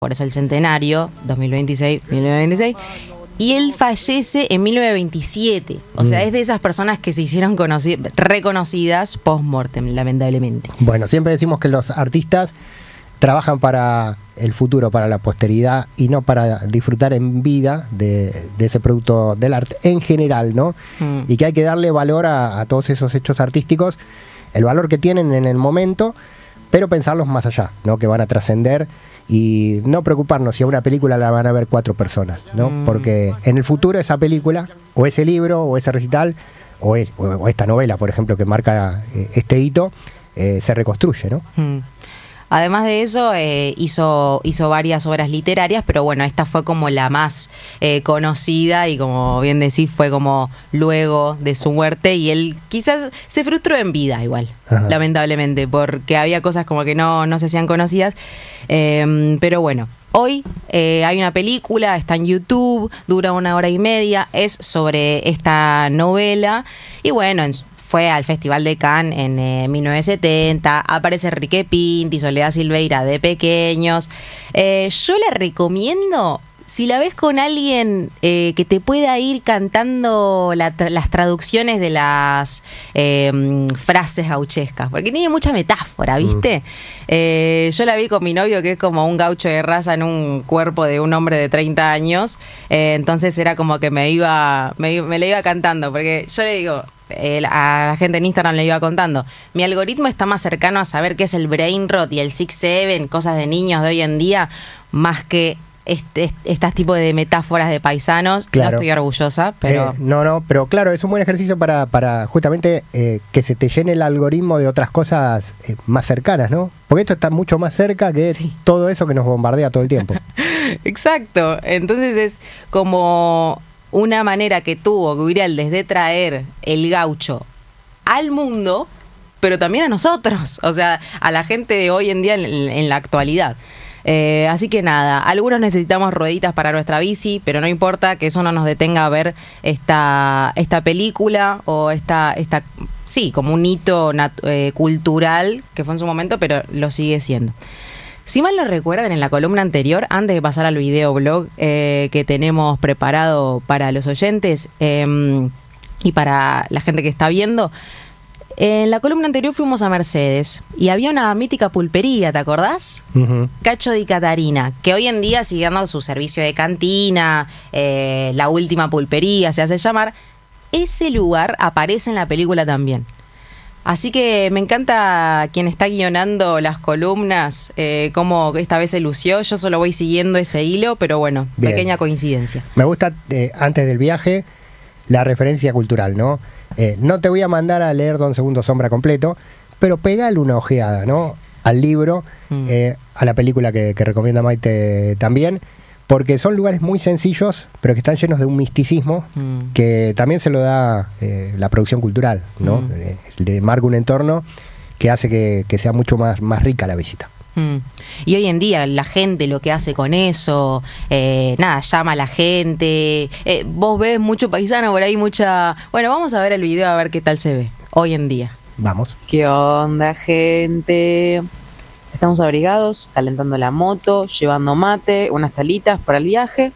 por eso el centenario, 2026, y él fallece en 1927. O sea, es de esas personas que se hicieron reconocidas post-mortem, lamentablemente. Bueno, siempre decimos que los artistas trabajan para el futuro, para la posteridad, y no para disfrutar en vida de ese producto del arte en general, ¿no? Y que hay que darle valor a todos esos hechos artísticos, el valor que tienen en el momento, pero pensarlos más allá, ¿no? Que van a trascender, y no preocuparnos si a una película la van a ver 4 personas, ¿no? Porque en el futuro esa película, o ese libro, o ese recital, o esta novela, por ejemplo, que marca este hito, se reconstruye, ¿no? Además de eso, hizo varias obras literarias, pero bueno, esta fue como la más conocida y, como bien decís, fue como luego de su muerte, y él quizás se frustró en vida igual, lamentablemente, porque había cosas como que no se hacían conocidas, pero bueno. Hoy hay una película, está en YouTube, dura 1 hora y media, es sobre esta novela, y bueno, fue al Festival de Cannes en 1970, aparece Enrique Pinti, Soledad Silveira de pequeños. Yo la recomiendo, si la ves con alguien que te pueda ir cantando las traducciones de las frases gauchescas, porque tiene mucha metáfora, ¿viste? Yo la vi con mi novio, que es como un gaucho de raza en un cuerpo de un hombre de 30 años, entonces era como que me la iba cantando, porque yo le digo... a la gente en Instagram le iba contando, mi algoritmo está más cercano a saber qué es el brain rot y el 6-7, cosas de niños de hoy en día, más que estas tipos de metáforas de paisanos. Claro. No estoy orgullosa, pero... pero claro, es un buen ejercicio para justamente que se te llene el algoritmo de otras cosas más cercanas, ¿no? Porque esto está mucho más cerca que todo eso que nos bombardea todo el tiempo. Exacto, entonces es como... una manera que tuvo Guraldes de traer el gaucho al mundo, pero también a nosotros, o sea, a la gente de hoy en día en la actualidad. Así que nada, algunos necesitamos rueditas para nuestra bici, pero no importa, que eso no nos detenga a ver esta película o sí, como un hito cultural que fue en su momento, pero lo sigue siendo. Si mal no recuerdan, en la columna anterior, antes de pasar al videoblog que tenemos preparado para los oyentes y para la gente que está viendo, en la columna anterior fuimos a Mercedes y había una mítica pulpería, ¿te acordás? Cacho di Catarina, que hoy en día sigue dando su servicio de cantina, la última pulpería se hace llamar. Ese lugar aparece en la película también. Así que me encanta quien está guionando las columnas, cómo esta vez se lució. Yo solo voy siguiendo ese hilo, pero bueno, bien. Pequeña coincidencia. Me gusta, antes del viaje, la referencia cultural, ¿no? No te voy a mandar a leer Don Segundo Sombra completo, pero pegale una ojeada, ¿no? Al libro, a la película que recomienda Maite también, porque son lugares muy sencillos, pero que están llenos de un misticismo que también se lo da la producción cultural, ¿no? Le marca un entorno que hace que sea mucho más rica la visita. Y hoy en día la gente lo que hace con eso, llama a la gente, vos ves mucho paisano por ahí, bueno, vamos a ver el video a ver qué tal se ve hoy en día. Vamos. ¿Qué onda, gente? Estamos abrigados, calentando la moto, llevando mate, unas talitas para el viaje.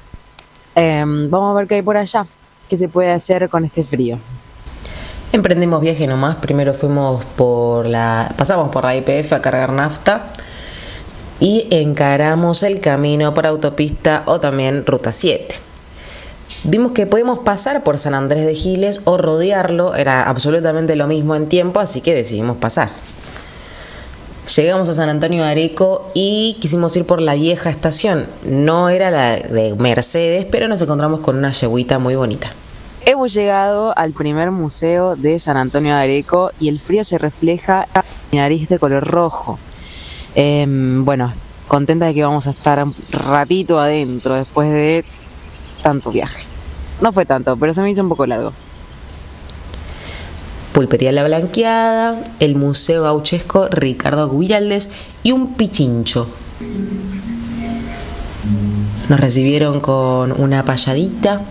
Vamos a ver qué hay por allá, qué se puede hacer con este frío. Emprendimos viaje nomás. Primero pasamos por la YPF a cargar nafta y encaramos el camino por autopista o también ruta 7. Vimos que podíamos pasar por San Andrés de Giles o rodearlo, era absolutamente lo mismo en tiempo, así que decidimos pasar. Llegamos a San Antonio de Areco y quisimos ir por la vieja estación. No era la de Mercedes, pero nos encontramos con una yeguita muy bonita. Hemos llegado al primer museo de San Antonio de Areco y el frío se refleja en mi nariz de color rojo. Bueno, contenta de que vamos a estar un ratito adentro después de tanto viaje. No fue tanto, pero se me hizo un poco largo. Pulpería La Blanqueada, el Museo Gauchesco Ricardo Guraldes y un pichincho. Nos recibieron con una payadita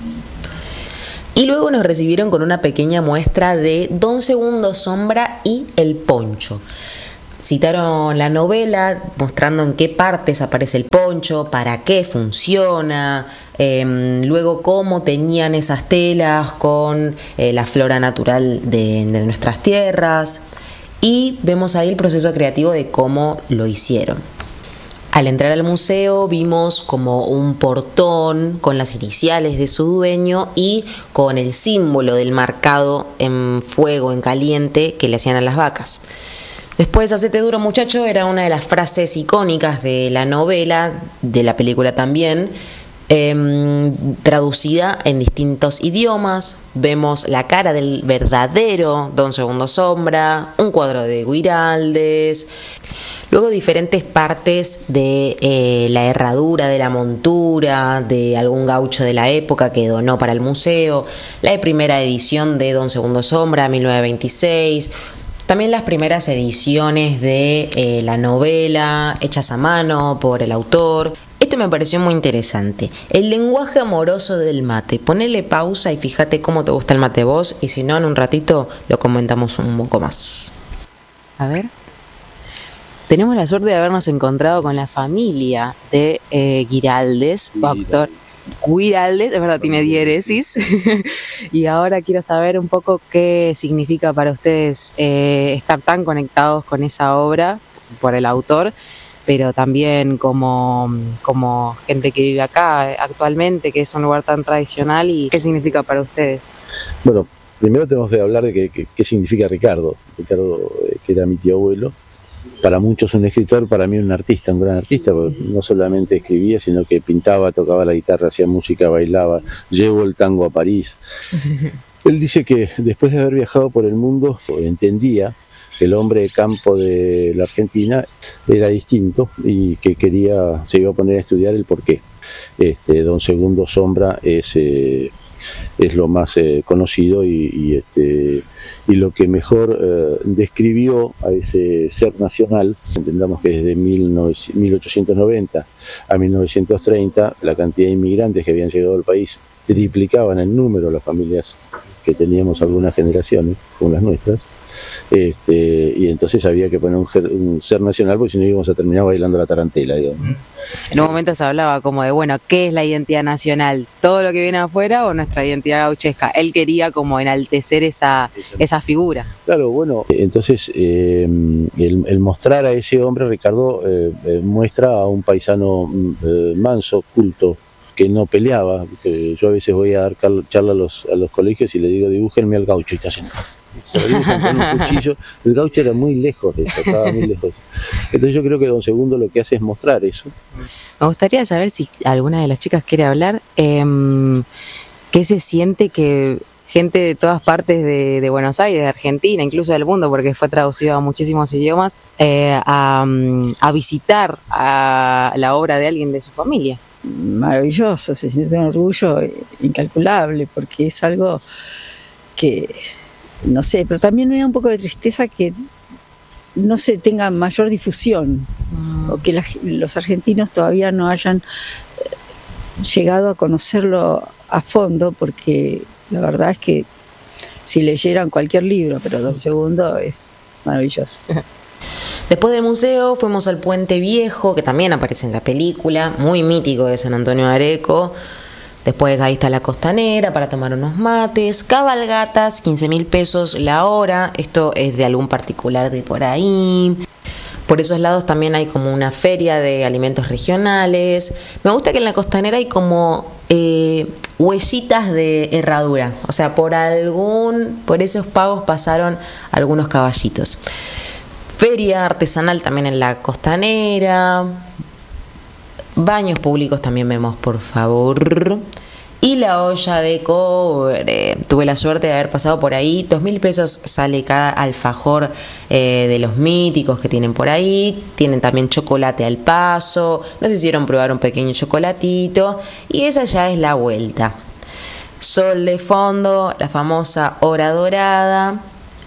y luego nos recibieron con una pequeña muestra de Don Segundo Sombra y El Poncho. Citaron la novela mostrando en qué partes aparece el poncho, para qué funciona, luego cómo teñían esas telas con la flora natural de nuestras tierras, y vemos ahí el proceso creativo de cómo lo hicieron. Al entrar al museo vimos como un portón con las iniciales de su dueño y con el símbolo del marcado en fuego, en caliente, que le hacían a las vacas. Después, hacete duro muchacho, era una de las frases icónicas de la novela, de la película también, traducida en distintos idiomas. Vemos la cara del verdadero Don Segundo Sombra, un cuadro de Guiraldes, luego diferentes partes de la herradura de la montura de algún gaucho de la época que donó para el museo, la primera edición de Don Segundo Sombra, 1926, también las primeras ediciones de la novela hechas a mano por el autor. Esto me pareció muy interesante. El lenguaje amoroso del mate. Ponele pausa y fíjate cómo te gusta el mate vos, y si no, en un ratito lo comentamos un poco más. A ver. Tenemos la suerte de habernos encontrado con la familia de Guiraldes, doctor Guiraldes, es verdad, tiene diéresis. Y ahora quiero saber un poco qué significa para ustedes estar tan conectados con esa obra por el autor, pero también como gente que vive acá actualmente, que es un lugar tan tradicional, y qué significa para ustedes. Bueno, primero tenemos que hablar de qué significa Ricardo. Ricardo, que era mi tío abuelo, para muchos un escritor, para mí un artista, un gran artista, porque no solamente escribía, sino que pintaba, tocaba la guitarra, hacía música, bailaba, llevó el tango a París. Él dice que después de haber viajado por el mundo, entendía que el hombre de campo de la Argentina era distinto y que se iba a poner a estudiar el porqué. Don Segundo Sombra es lo más conocido y lo que mejor describió a ese ser nacional. Entendamos que desde 1890 a 1930 la cantidad de inmigrantes que habían llegado al país triplicaban el número de las familias que teníamos algunas generaciones, como las nuestras. Y entonces había que poner un ser nacional, porque si no íbamos a terminar bailando la tarantela, digamos. En un momento se hablaba como de, bueno, ¿qué es la identidad nacional? ¿Todo lo que viene afuera o nuestra identidad gauchesca? Él quería como enaltecer esa figura. Claro, bueno, entonces el mostrar a ese hombre, Ricardo, muestra a un paisano manso, culto, que no peleaba. Yo a veces voy a dar charla a los colegios y le digo, dibújenme al gaucho, y te hacen... con un cuchillo. El gaucho era muy lejos de eso, estaba muy lejos. Entonces yo creo que Don Segundo lo que hace es mostrar eso. Me gustaría saber si alguna de las chicas quiere hablar, qué se siente que gente de todas partes de Buenos Aires, de Argentina, incluso del mundo, porque fue traducido a muchísimos idiomas, a visitar a la obra de alguien de su familia. Maravilloso, se siente un orgullo incalculable, porque es algo que... no sé, pero también me da un poco de tristeza que no se tenga mayor difusión, o que los argentinos todavía no hayan llegado a conocerlo a fondo, porque la verdad es que si leyeran cualquier libro, pero Don Segundo es maravilloso. Después del museo fuimos al Puente Viejo, que también aparece en la película, muy mítico de San Antonio de Areco. Después ahí está la Costanera para tomar unos mates, cabalgatas, 15.000 pesos la hora, esto es de algún particular de por ahí. Por esos lados también hay como una feria de alimentos regionales. Me gusta que en la Costanera hay como huellitas de herradura, o sea, por esos pagos pasaron algunos caballitos. Feria artesanal también en la Costanera. Baños públicos también vemos, por favor. Y la olla de cobre. Tuve la suerte de haber pasado por ahí. 2.000 pesos sale cada alfajor de los míticos que tienen por ahí. Tienen también chocolate al paso. Nos hicieron probar un pequeño chocolatito. Y esa ya es la vuelta. Sol de fondo, la famosa hora dorada.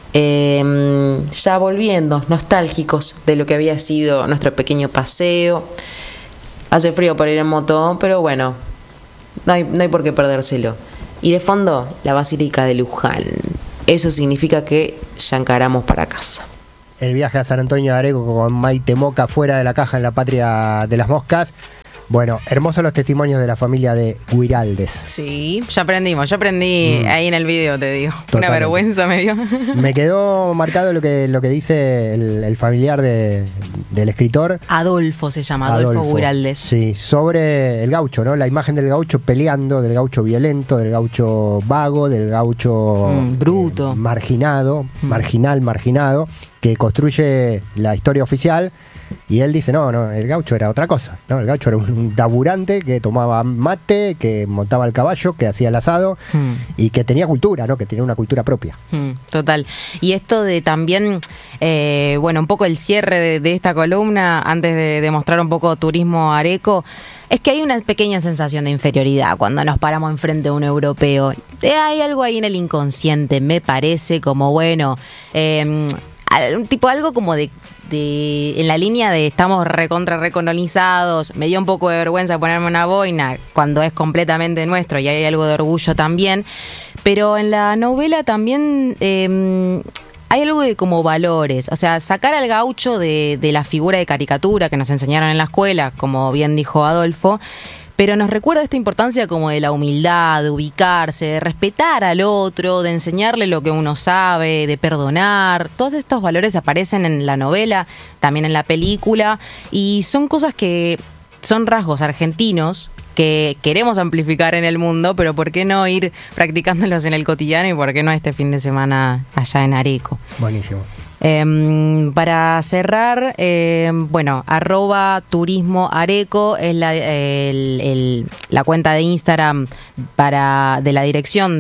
Ya volviendo, nostálgicos de lo que había sido nuestro pequeño paseo. Hace frío para ir en moto, pero bueno, no hay por qué perdérselo. Y de fondo, la Basílica de Luján. Eso significa que ya encaramos para casa. el viaje a San Antonio de Areco con Maite Moca fuera de la caja en la patria de las moscas. Bueno, hermosos los testimonios de la familia de Guiraldes. Sí, ya aprendimos. Yo aprendí ahí en el video, te digo. Totalmente. Una vergüenza me dio. Me quedó marcado lo que dice el familiar del escritor. Adolfo se llama, Adolfo Guiraldes. Sí, sobre el gaucho, ¿no? La imagen del gaucho peleando, del gaucho violento, del gaucho vago, del gaucho bruto, marginado, marginado, que construye la historia oficial. Y él dice, no, el gaucho era otra cosa, ¿no? El gaucho era un laburante que tomaba mate, que montaba el caballo, que hacía el asado y que tenía cultura, ¿no? Que tenía una cultura propia. Total. Y esto de también, bueno, un poco el cierre de esta columna, antes de mostrar un poco turismo areco, es que hay una pequeña sensación de inferioridad cuando nos paramos enfrente de un europeo. Hay algo ahí en el inconsciente, me parece, como bueno, tipo algo como de en la línea de estamos recolonizados. Me dio un poco de vergüenza ponerme una boina cuando es completamente nuestro y hay algo de orgullo también, pero en la novela también hay algo de como valores, o sea, sacar al gaucho de la figura de caricatura que nos enseñaron en la escuela, como bien dijo Adolfo, pero nos recuerda esta importancia como de la humildad, de ubicarse, de respetar al otro, de enseñarle lo que uno sabe, de perdonar. Todos estos valores aparecen en la novela, también en la película, y son cosas que son rasgos argentinos que queremos amplificar en el mundo, pero ¿por qué no ir practicándolos en el cotidiano y por qué no este fin de semana allá en Areco? Buenísimo. Para cerrar, bueno, @turismoareco es la cuenta de Instagram de la dirección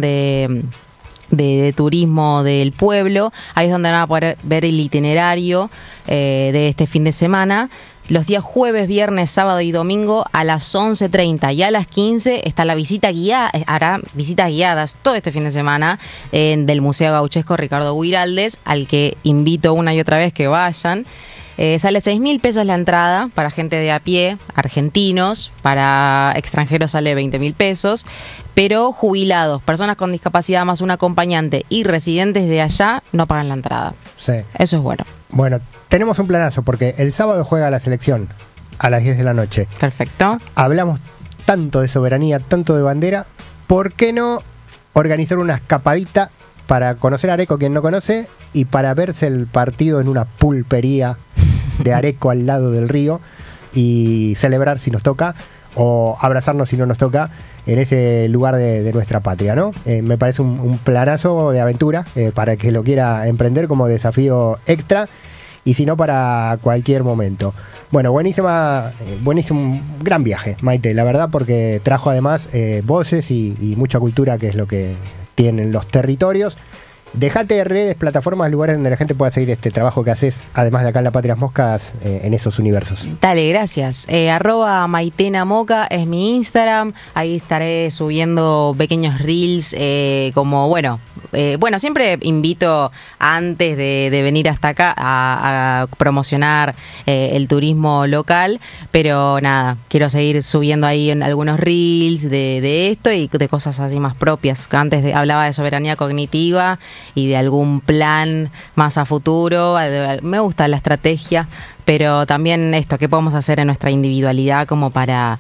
de turismo del pueblo. Ahí es donde van a poder ver el itinerario de este fin de semana. Los días jueves, viernes, sábado y domingo a las 11:30 y a las 15 está la visita guiada, hará visitas guiadas todo este fin de semana del Museo Gauchesco Ricardo Guiraldes, al que invito una y otra vez que vayan. Sale 6.000 pesos la entrada para gente de a pie, argentinos, para extranjeros sale 20.000 pesos, pero jubilados, personas con discapacidad más un acompañante y residentes de allá no pagan la entrada. Sí. Eso es bueno. Bueno, tenemos un planazo porque el sábado juega la selección a las 10 de la noche. Perfecto. Hablamos tanto de soberanía, tanto de bandera, ¿por qué no organizar una escapadita para conocer Areco, quien no conoce, y para verse el partido en una pulpería de Areco al lado del río y celebrar si nos toca o abrazarnos si no nos toca en ese lugar de nuestra patria, ¿no? Me parece un planazo de aventura para que lo quiera emprender como desafío extra y si no para cualquier momento. Bueno, buenísimo, gran viaje, Maite, la verdad, porque trajo además voces y mucha cultura, que es lo que tienen los territorios. Dejate redes, plataformas, lugares donde la gente pueda seguir este trabajo que haces, además de acá en La Patria Moscas, en esos universos. Dale, gracias. @maitenamoca es mi Instagram. Ahí estaré subiendo pequeños reels, como, bueno, siempre invito antes de venir hasta acá a promocionar el turismo local, pero nada, quiero seguir subiendo ahí en algunos reels de esto y de cosas así más propias. Antes hablaba de soberanía cognitiva y de algún plan más a futuro. Me gusta la estrategia, pero también esto, ¿qué podemos hacer en nuestra individualidad como para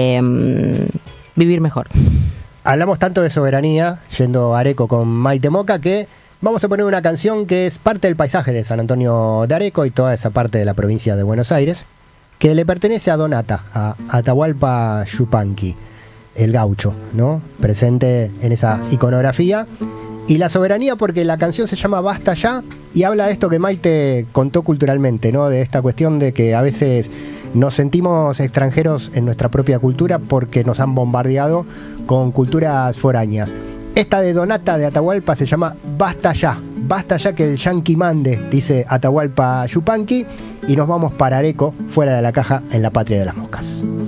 vivir mejor? Hablamos tanto de soberanía, yendo a Areco con Maite Moca, que vamos a poner una canción que es parte del paisaje de San Antonio de Areco y toda esa parte de la provincia de Buenos Aires, que le pertenece a Donata, a Atahualpa Yupanqui, el gaucho, ¿no? Presente en esa iconografía. Y la soberanía, porque la canción se llama Basta Ya y habla de esto que Maite contó culturalmente, ¿no? De esta cuestión de que a veces nos sentimos extranjeros en nuestra propia cultura porque nos han bombardeado con culturas foráneas. Esta de Donata de Atahualpa se llama Basta Ya que el yanqui mande, dice Atahualpa Yupanqui, y nos vamos para Areco, fuera de la caja, en la patria de las moscas.